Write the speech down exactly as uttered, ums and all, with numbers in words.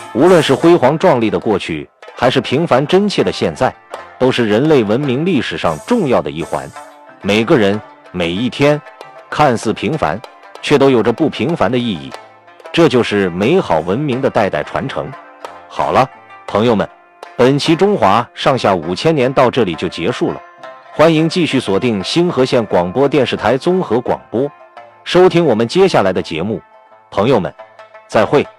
无论是辉煌壮丽的过去，还是平凡真切的现在，都是人类文明历史上重要的一环。每个人，每一天，看似平凡，却都有着不平凡的意义。这就是美好文明的代代传承。好了，朋友们，本期中华上下五千年到这里就结束了。欢迎继续锁定星河县广播电视台综合广播，收听我们接下来的节目。朋友们，再会。